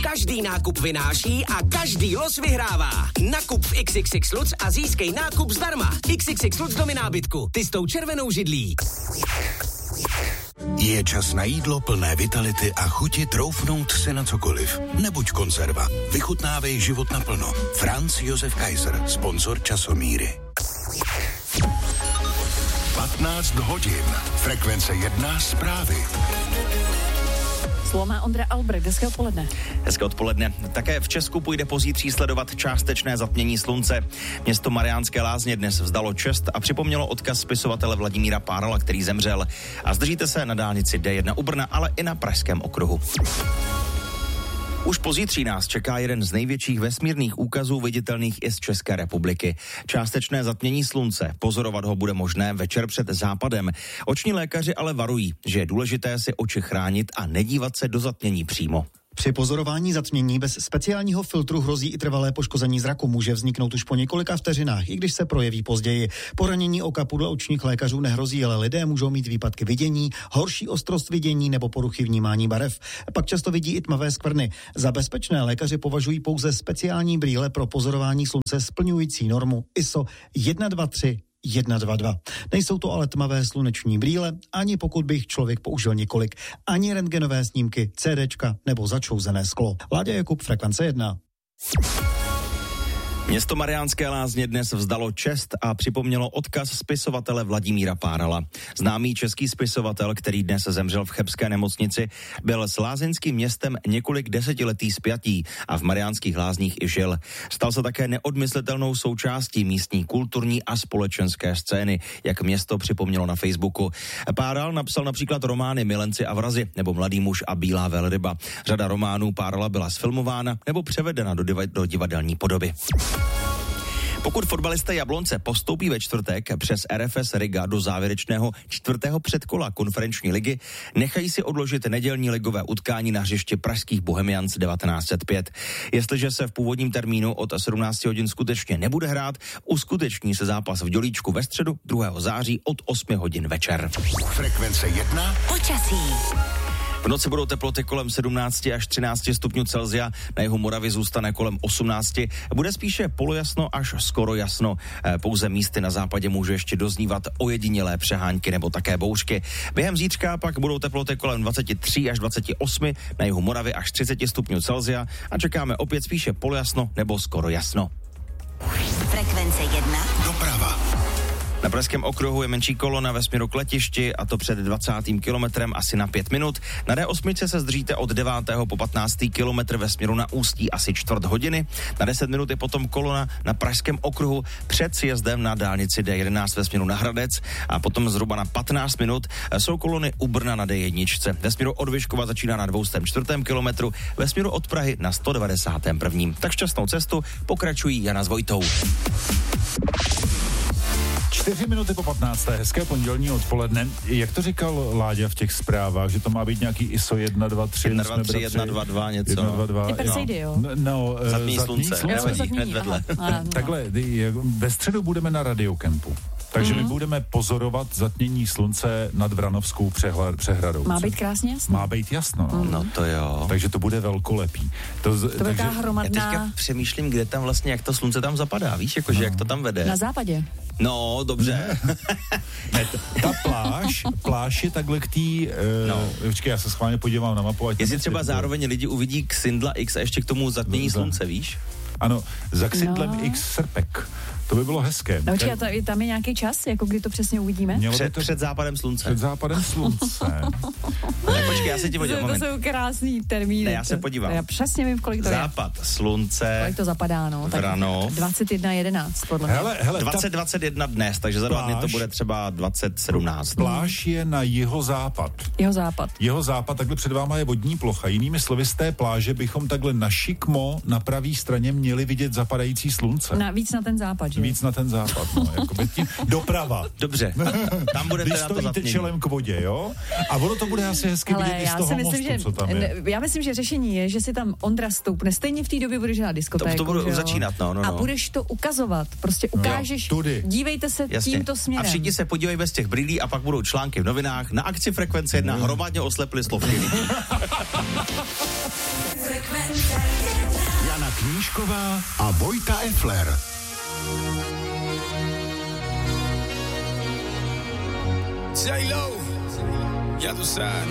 Každý nákup vynáší a každý los vyhrává. Nakup v XXX Lutz a získej nákup zdarma. XXX Lutz domy nábytku. Ty s tou červenou židlí. Je čas na jídlo plné vitality a chuti troufnout si na cokoliv. Nebuď konzerva. Vychutnávej život naplno. Franz Josef Kaiser, sponzor Časomíry. 15 hodin. Frekvence 1 zprávy. Slovo má Ondra Albrecht. Hezké odpoledne. Hezké odpoledne. Také v Česku půjde pozítří sledovat částečné zatmění slunce. Město Mariánské Lázně dnes vzdalo čest a připomnělo odkaz spisovatele Vladimíra Párala, který zemřel. A zdržíte se na dálnici D1 u Brna, ale i na Pražském okruhu. Už pozítří nás čeká jeden z největších vesmírných úkazů viditelných i z České republiky. Částečné zatmění slunce. Pozorovat ho bude možné večer před západem. Oční lékaři ale varují, že je důležité si oči chránit a nedívat se do zatmění přímo. Při pozorování zatmění bez speciálního filtru hrozí i trvalé poškození zraku. Může vzniknout už po několika vteřinách, i když se projeví později. Poranění oka podle očních lékařů nehrozí, ale lidé můžou mít výpadky vidění, horší ostrost vidění nebo poruchy vnímání barev. Pak často vidí i tmavé skvrny. Za bezpečné lékaři považují pouze speciální brýle pro pozorování slunce splňující normu ISO 123-122. Nejsou to ale tmavé sluneční brýle, ani pokud by jich člověk použil několik, ani rentgenové snímky, CDčka nebo začouzené sklo. Láďa Jakub, Frekvence 1. Město Mariánské Lázně dnes vzdalo čest a připomnělo odkaz spisovatele Vladimíra Párala. Známý český spisovatel, který dnes zemřel v chebské nemocnici, byl s lázeňským městem několik desetiletí spjatý a v Mariánských Lázních i žil. Stal se také neodmyslitelnou součástí místní kulturní a společenské scény, jak město připomnělo na Facebooku. Páral napsal například romány Milenci a vrazi nebo Mladý muž a Bílá velryba. Řada románů Párala byla sfilmována nebo převedena do divadelní podoby. Pokud fotbalisté Jablonce postoupí ve čtvrtek přes RFS Riga do závěrečného 4. předkola konferenční ligy, nechají si odložit nedělní ligové utkání na hřišti pražských Bohemians 1905. Jestliže se v původním termínu od 17 hodin skutečně nebude hrát, uskuteční se zápas v Dělíčku ve středu 2. září od 8 hodin večer. Frekvence 1. Počasí. V noci budou teploty kolem 17 až 13 stupňů Celsia, na jihu Moravy zůstane kolem 18, bude spíše polojasno až skoro jasno. Pouze místy na západě může ještě doznívat ojedinělé přehánky nebo také bouřky. Během zítřka pak budou teploty kolem 23 až 28, na jihu Moravy až 30 stupňů Celsia a čekáme opět spíše polojasno nebo skoro jasno. Frekvence 1. Doprava. Na Pražském okruhu je menší kolona ve směru k letišti a to před 20. kilometrem asi na 5 minut. Na D8 se zdržíte od 9. po 15. kilometr ve směru na Ústí asi čtvrt hodiny. Na 10 minut je potom kolona na Pražském okruhu před sjezdem na dálnici D11 ve směru na Hradec a potom zhruba na 15 minut jsou kolony u Brna na D1. Ve směru od Vyškova začíná na 204. kilometru, ve směru od Prahy na 191. Tak šťastnou cestu pokračují Jana s Vojtou. 4 minuty po 15. Hezké pondělní odpoledne. Jak to říkal Láďa v těch zprávách, že to má být nějaký ISO 123, 123, 122 něco. 122, Je Perseidy, jo? No, zatmění slunce. Zatmění, vedle. Takhle, ve středu budeme na radiokempu. Takže my budeme pozorovat zatmění slunce nad Vranovskou přehradou. Má být krásně jasno. Má být jasno, no. No to jo. Takže to bude velkolepý. To bude ta hromadná... Já teďka přemýšlím, kde tam vlastně, jak to slunce tam zapadá, víš, jakože jak to tam vede. Na západě. No, dobře. Ne, ta pláž je takhle k tý... Počkej, já se schválně podívám na mapu. Jestli třeba zároveň lidi uvidí Xindla X a ještě k tomu zatmění slunce, víš? Ano, za Xindlem X srpek. To by bylo hezké. No, tam je nějaký čas, jako kdy to přesně uvidíme? Před západem slunce. Před západem slunce. Ne, počkej, já se ti podívám. To jsou krásný termíny. Ne, já se podívám. Já přesně vím, kolik to je. Západ slunce. Kolik to zapadá, no. Vrano. 21:11, podle mě. Hele, 2021 dnes, takže za 2 dny to bude třeba 2017. Pláž je na jihozápad. Jihozápad, takhle před váma je vodní plocha. Jinými slovy, z té pláže bychom takhle na šikmo na pravé straně měli vidět zapadající slunce. Víc na ten západ, že? Víc na ten západ, no. Jakoby tím doprava. Dobře, tam bude když teda to stojíte čelem k vodě, jo? A ono to bude asi hezky vidět i z toho mostu, co tam je. Já myslím, že řešení je, že si tam Ondra stoupne. Stejně v té době budeš hrát diskotéku. To budu začínat, no. A budeš to ukazovat. Prostě ukážeš, dívejte se tímto směrem. A všichni se podívají bez těch brýlí a pak budou články v novinách. Na akci Frekvence 1 hromadně oslepili slovky lidí. Vašíšková a Vojta Effler. J-Lo, ya tú sabes,